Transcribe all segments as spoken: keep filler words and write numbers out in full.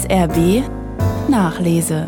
R B Nachlese.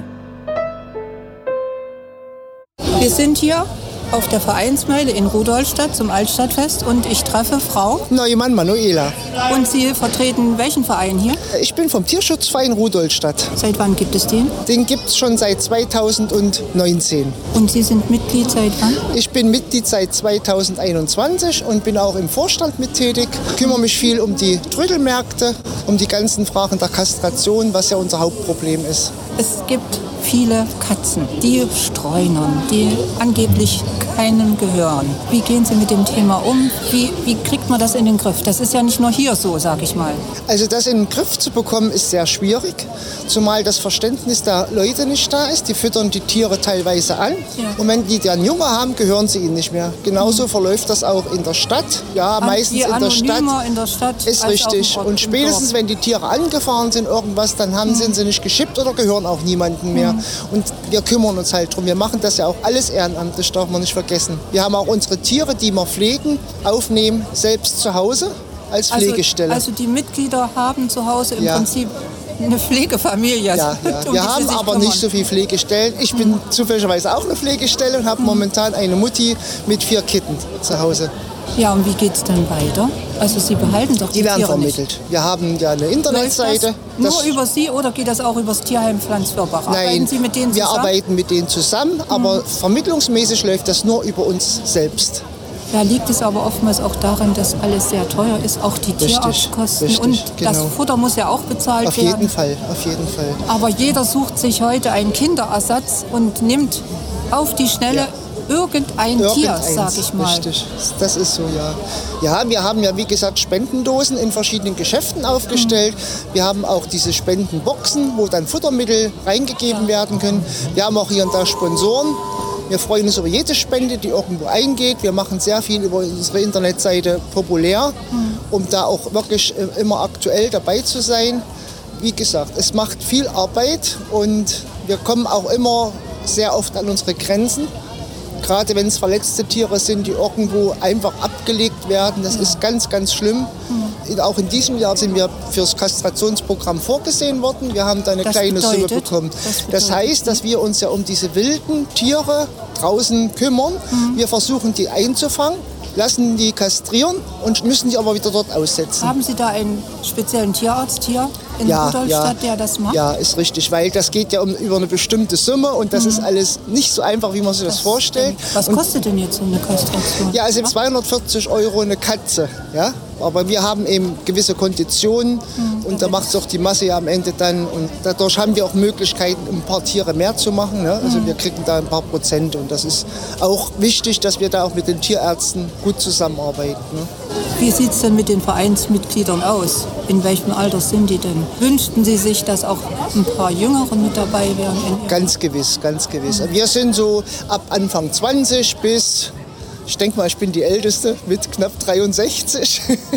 Wir sind hier auf der Vereinsmeile in Rudolstadt zum Altstadtfest und ich treffe Frau Neumann Manuela. Und Sie vertreten welchen Verein hier? Ich bin vom Tierschutzverein Rudolstadt. Seit wann gibt es den? Den gibt es schon seit zweitausendneunzehn. Und Sie sind Mitglied seit wann? Ich bin Mitglied seit zweitausendeinundzwanzig und bin auch im Vorstand mit tätig. Kümmere mich viel um die Trödelmärkte, um die ganzen Fragen der Kastration, was ja unser Hauptproblem ist. Es gibt viele Katzen, die streunern, die angeblich keinem gehören. Wie gehen Sie mit dem Thema um? Wie, wie kriegt man das in den Griff? Das ist ja nicht nur hier so, sag ich mal. Also das in den Griff zu bekommen, ist sehr schwierig, zumal das Verständnis der Leute nicht da ist. Die füttern die Tiere teilweise an. Ja. Und wenn die dann Junge haben, gehören sie ihnen nicht mehr. Genauso mhm. verläuft das auch in der Stadt. Ja, an meistens in der Stadt. in der Stadt. Ist richtig. Und spätestens, wenn die Tiere angefahren sind, irgendwas, dann haben, mhm. sind sie nicht geschippt oder gehören auch niemandem mehr. Mhm. Und wir kümmern uns halt drum. Wir machen das ja auch alles ehrenamtlich, darf man nicht vergessen. Wir haben auch unsere Tiere, die wir pflegen, aufnehmen, selbst zu Hause als Pflegestelle. Also, also die Mitglieder haben zu Hause im ja. Prinzip eine Pflegefamilie. Ja, ja. Um wir haben aber kümmern. nicht so viele Pflegestellen. Ich bin mhm. zufälligerweise auch eine Pflegestelle und habe mhm. momentan eine Mutti mit vier Kitten zu Hause. Ja, und wie geht es dann weiter? Also Sie behalten doch die, die werden Tiere vermittelt. Nicht. Wir haben ja eine Internetseite. Das nur über Sie oder geht das auch über das Tierheim Pflanzwörbach? Nein, arbeiten Sie mit denen wir zusammen? arbeiten mit denen zusammen, aber mhm. vermittlungsmäßig läuft das nur über uns selbst. Da liegt es aber oftmals auch daran, dass alles sehr teuer ist, auch die Tierarztkosten. Richtig, und genau. das Futter muss ja auch bezahlt auf werden. Auf jeden Fall, auf jeden Fall. Aber jeder sucht sich heute einen Kinderersatz und nimmt auf die Schnelle ja. Irgendein Irgendeins, Tier, sag ich mal. Richtig, das ist so, ja. Ja, wir haben ja, wie gesagt, Spendendosen in verschiedenen Geschäften aufgestellt. Mhm. Wir haben auch diese Spendenboxen, wo dann Futtermittel reingegeben ja. werden können. Wir haben auch hier und da Sponsoren. Wir freuen uns über jede Spende, die irgendwo eingeht. Wir machen sehr viel über unsere Internetseite populär, mhm. um da auch wirklich immer aktuell dabei zu sein. Wie gesagt, es macht viel Arbeit und wir kommen auch immer sehr oft an unsere Grenzen. Gerade wenn es verletzte Tiere sind, die irgendwo einfach abgelegt werden, das ja. ist ganz, ganz schlimm. Mhm. Auch in diesem Jahr sind wir für das Kastrationsprogramm vorgesehen worden. Wir haben da eine das kleine bedeutet, Summe bekommen. Das, das heißt, dass wir uns ja um diese wilden Tiere draußen kümmern. Mhm. Wir versuchen, die einzufangen, lassen die kastrieren und müssen die aber wieder dort aussetzen. Haben Sie da einen speziellen Tierarzt hier in ja, Rudolstadt, ja, der das macht? Ja, ist richtig, weil das geht ja um, über eine bestimmte Summe und das mhm. ist alles nicht so einfach, wie man sich das, das vorstellt. Was und, kostet denn jetzt so eine Kastration? Ja, also zweihundertvierzig Euro eine Katze, ja. Aber wir haben eben gewisse Konditionen mhm. und da macht es auch die Masse ja am Ende dann. Und dadurch haben wir auch Möglichkeiten, ein paar Tiere mehr zu machen. Ne? Also mhm. wir kriegen da ein paar Prozent und das ist auch wichtig, dass wir da auch mit den Tierärzten gut zusammenarbeiten. Ne? Wie sieht es denn mit den Vereinsmitgliedern aus? In welchem Alter sind die denn? Wünschten Sie sich, dass auch ein paar Jüngere mit dabei wären? Ganz gewiss, ganz gewiss. Mhm. Wir sind so ab Anfang zwanzig bis... Ich denke mal, ich bin die Älteste mit knapp dreiundsechzig.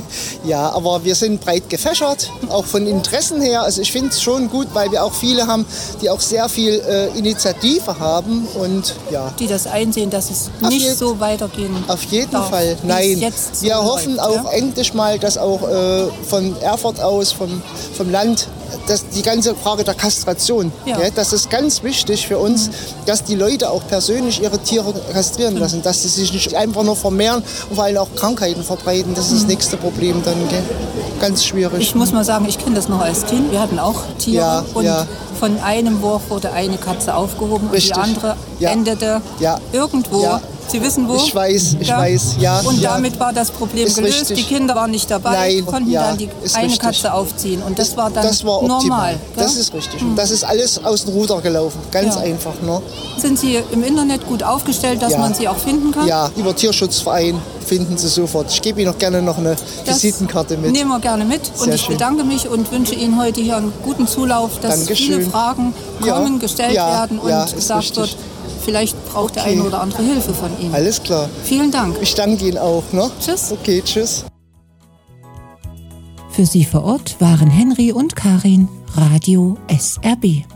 Ja, aber wir sind breit gefächert, auch von Interessen her. Also ich finde es schon gut, weil wir auch viele haben, die auch sehr viel äh, Initiative haben. Und, ja. Die das einsehen, dass es nicht je- so weitergehen Auf jeden darf, Fall, nein. Jetzt so wir hoffen läuft, auch ja? endlich mal, dass auch äh, von Erfurt aus, vom, vom Land, dass die ganze Frage der Kastration, ja. Ja, das ist ganz wichtig für uns, mhm. dass die Leute auch persönlich ihre Tiere kastrieren lassen, mhm. dass sie sich nicht einfach nur vermehren und vor allem auch Krankheiten verbreiten. Das ist mhm. das nächste Problem dann, gell? Ganz schwierig. Ich muss mal sagen, ich kenne das noch als Kind. Wir hatten auch Tiere ja, und ja. von einem Wurf wurde eine Katze aufgehoben Richtig. und die andere ja. endete ja. irgendwo. Ja. Sie wissen wo? Ich weiß, ich ja. weiß, ja. Und ja. damit war das Problem ist gelöst. richtig. Die Kinder waren nicht dabei, Nein, konnten ja, dann die eine richtig. Katze aufziehen. Und das, das war dann das war normal. Gell? Das ist richtig. Hm. Das ist alles aus dem Ruder gelaufen. Ganz ja. einfach. Ne? Sind Sie im Internet gut aufgestellt, dass ja. man Sie auch finden kann? Ja, über Tierschutzverein finden Sie sofort. Ich gebe Ihnen noch gerne noch eine das Visitenkarte mit. Nehmen wir gerne mit. Sehr und ich schön. bedanke mich und wünsche Ihnen heute hier einen guten Zulauf, dass Dankeschön. viele Fragen kommen, ja. gestellt ja. werden und ja, gesagt richtig. wird, vielleicht braucht okay. der eine oder andere Hilfe von Ihnen. Alles klar. Vielen Dank. Ich danke Ihnen auch. Ne? Tschüss. Okay, tschüss. Für Sie vor Ort waren Henry und Karin, Radio S R B.